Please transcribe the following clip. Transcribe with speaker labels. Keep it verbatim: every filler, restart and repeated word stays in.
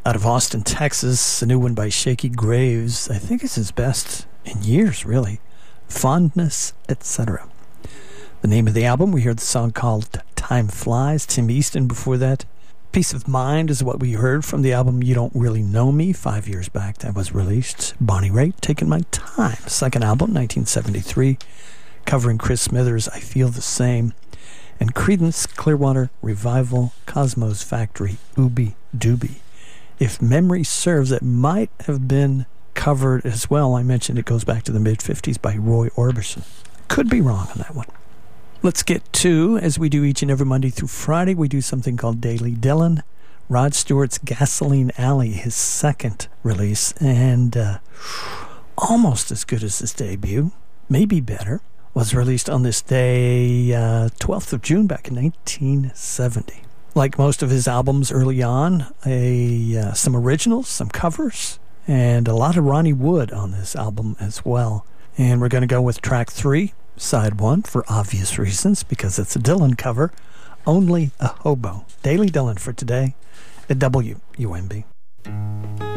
Speaker 1: Out of Austin, Texas, a new one by Shaky Graves. I think it's his best in years, really. Fondness, et cetera. The name of the album, we heard the song called Time Flies. Tim Easton before that. Peace of Mind is what we heard from the album You Don't Really Know Me, five years back that was released. Bonnie Raitt, Taking My Time. Second album, nineteen seventy-three, covering Chris Smithers' I Feel the Same. And Creedence Clearwater Revival, Cosmo's Factory, Ooby Dooby. If memory serves, it might have been covered as well. I mentioned it goes back to the mid-fifties by Roy Orbison. Could be wrong on that one. Let's get to, as we do each and every Monday through Friday, we do something called Daily Dylan. Rod Stewart's Gasoline Alley, his second release, and uh, almost as good as his debut, maybe better, was released on this day, uh, twelfth of June, back in nineteen seventy. Like most of his albums early on, a uh, some originals, some covers, and a lot of Ronnie Wood on this album as well. And we're going to go with track three, side one, for obvious reasons, because it's a Dylan cover, Only a Hobo. Daily Dylan for today at W U M B.